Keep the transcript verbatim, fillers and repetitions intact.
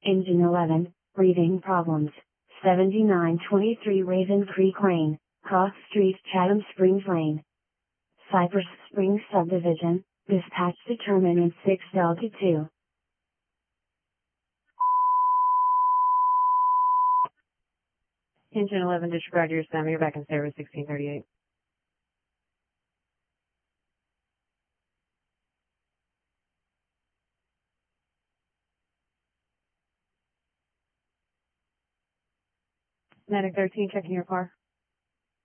Engine eleven, breathing problems. seventy-nine twenty-three Raven Creek Lane, Cross Street, Chatham Springs Lane. Cypress Springs Subdivision, dispatch determinant six Delta two. Engine eleven, disregard your assignment. You're back in service sixteen thirty-eight. Medic thirteen, checking your car.